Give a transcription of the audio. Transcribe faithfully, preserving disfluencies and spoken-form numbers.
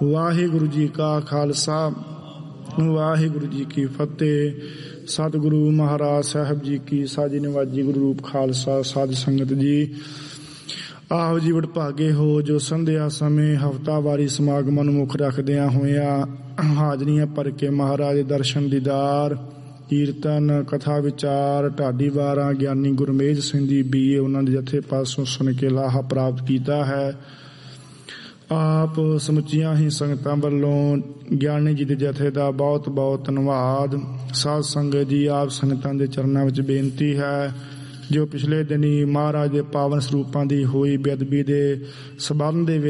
ਵਾਹਿਗੁਰੂ ਜੀ ਕਾ ਖਾਲਸਾ ਵਾਹਿਗੁਰੂ ਜੀ ਕੀ ਫਤਿਹ। ਸਤਿਗੁਰੂ ਮਹਾਰਾਜ ਸਾਹਿਬ ਜੀ ਕੀ ਸਾਜੀ ਨਿਵਾਜੀ ਗੁਰੂ ਰੂਪ ਖਾਲਸਾ। ਸਾਧ ਸੰਗਤ ਜੀ, ਆਓ ਜੀ ਵਡਭਾਗੇ ਹੋ ਜੋ ਸੰਧਿਆ ਸਮੇਂ ਹਫ਼ਤਾਵਾਰੀ ਸਮਾਗਮਾਂ ਨੂੰ ਮੁੱਖ ਰੱਖਦਿਆਂ ਹੋਇਆਂ ਹਾਜ਼ਰੀਆਂ ਭਰ ਕੇ ਮਹਾਰਾਜ ਦੇ ਦਰਸ਼ਨ ਦੀਦਾਰ, ਕੀਰਤਨ, ਕਥਾ ਵਿਚਾਰ, ਢਾਡੀ ਵਾਰਾਂ ਗਿਆਨੀ ਗੁਰਮੇਜ ਸਿੰਘ ਜੀ ਬੀਏ ਉਹਨਾਂ ਦੇ ਜਥੇ ਪਾਸੋਂ ਸੁਣ ਕੇ ਲਾਹਾ ਪ੍ਰਾਪਤ ਕੀਤਾ ਹੈ। ਆਪ ਸਮੁੱਚੀਆਂ ਹੀ ਸੰਗਤਾਂ ਵੱਲੋਂ ਗਿਆਨੀ ਜੀ ਦੇ ਜਥੇ ਦਾ ਬਹੁਤ ਬਹੁਤ ਧੰਨਵਾਦ। ਸਾਧ ਸੰਗਤ ਜੀ, ਆਪ ਸੰਗਤਾਂ ਦੇ ਚਰਨਾਂ ਵਿੱਚ ਬੇਨਤੀ ਹੈ ਜੋ ਪਿਛਲੇ ਦਿਨੀ ਮਹਾਰਾਜ ਦੇ ਪਾਵਨ ਸਰੂਪਾਂ ਦੀ ਹੋਈ ਬੇਅਦਬੀ ਦੇ ਸਬੰਧ ਦੇ